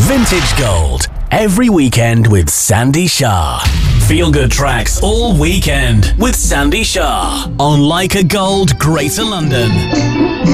Vintage Gold. Every weekend with Sandy Shah. Feel good tracks all weekend with Sandy Shah on Leica Gold, Greater London.